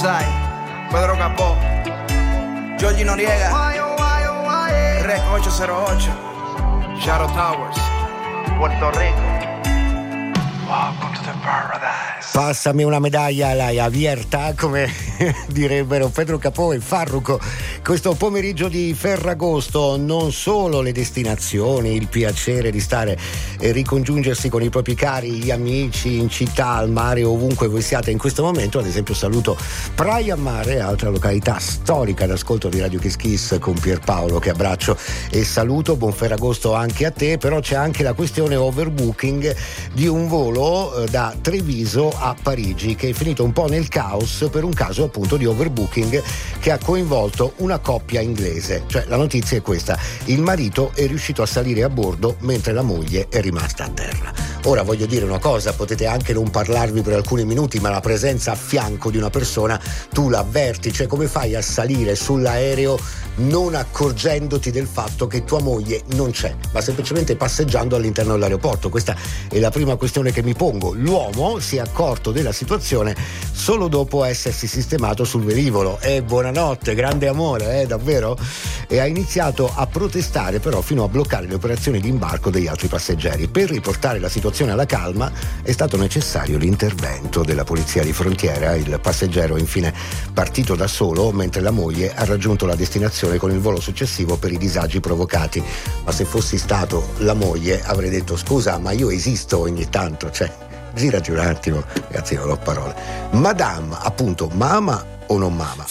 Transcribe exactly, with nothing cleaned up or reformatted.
Sai, Pedro Capó, Georgie Noriega, Rec ocho cero ocho, Shadow Towers, Puerto Rico. Welcome to the paradise. Passami una medaglia la Javierta, come direbbero Pedro Capó e Farruko. Questo pomeriggio di Ferragosto, non solo le destinazioni, il piacere di stare e ricongiungersi con i propri cari, gli amici in città, al mare, ovunque voi siate in questo momento. Ad esempio saluto Praia Mare, altra località storica d'ascolto di Radio Kiss Kiss, con Pierpaolo che abbraccio e saluto. Buon Ferragosto anche a te. Però c'è anche la questione overbooking di un volo da Treviso a Parigi, che è finito un po' nel caos per un caso appunto di overbooking che ha coinvolto una coppia inglese. Cioè, la notizia è questa: il marito è riuscito a salire a bordo mentre la moglie è rimasta a terra. Ora voglio dire una cosa, potete anche non parlarvi per alcuni minuti, ma la presenza a fianco di una persona tu l'avverti. Cioè, come fai a salire sull'aereo non accorgendoti del fatto che tua moglie non c'è, ma semplicemente passeggiando all'interno dell'aeroporto? Questa è la prima questione che mi pongo. L'uomo si è accorto della situazione solo dopo essersi sistemato sul velivolo. E buonanotte, grande amore, eh, davvero? E ha iniziato a protestare però fino a bloccare le operazioni di imbarco degli altri passeggeri. Per riportare la situazione alla calma è stato necessario l'intervento della polizia di frontiera. Il passeggero è infine partito da solo, mentre la moglie ha raggiunto la destinazione con il volo successivo per i disagi provocati. Ma se fossi stato la moglie avrei detto: scusa, ma io esisto ogni tanto, cioè girati un attimo, ragazzi, non ho parole. Madame, appunto, mama o non mama?